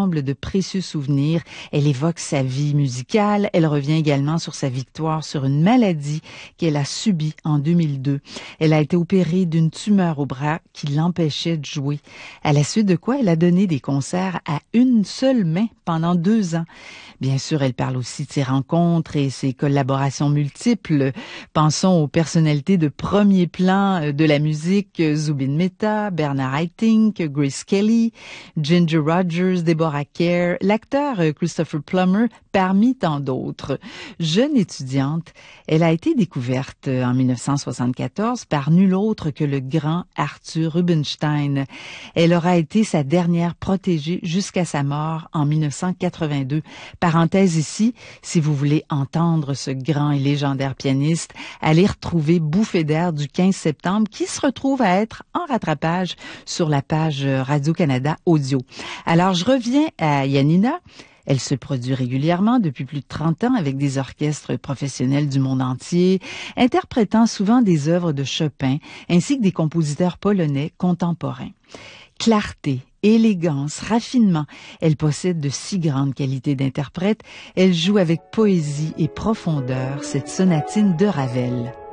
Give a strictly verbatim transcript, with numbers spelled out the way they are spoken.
rassemble de précieux souvenirs. Elle évoque sa vie musicale. Elle revient également sur sa victoire sur une maladie qu'elle a subie en deux mille deux. Elle a été opérée d'une tumeur au bras qui l'empêchait de jouer. À la suite de quoi elle a donné des concerts à une seule main pendant deux ans. Bien sûr, elle parle aussi de ses rencontres et ses collaborations multiples. Pensons aux personnalités de premier plan de la musique, Zubin Mehta, Bernard Haitink, Grace Kelly, Ginger Rogers, Deborah Kerr, l'acteur Christopher Plummer, parmi tant d'autres. Jeune étudiante, elle a été découverte en mille neuf cent soixante-quatorze par nul autre que le grand Arthur Rubinstein. Elle aura été sa dernière protégée jusqu'à sa mort en mille neuf cent quatre-vingt-deux. Parenthèse ici, si vous voulez entendre ce grand et légendaire pianiste, allez retrouver Bouffée d'air du quinze septembre qui se retrouve à être en rattrapage sur la page Radio-Canada Audio. Alors, je reviens à Janina. Elle se produit régulièrement depuis plus de trente ans avec des orchestres professionnels du monde entier, interprétant souvent des œuvres de Chopin ainsi que des compositeurs polonais contemporains. Clarté, élégance, raffinement, elle possède de si grandes qualités d'interprète, elle joue avec poésie et profondeur cette sonatine de Ravel.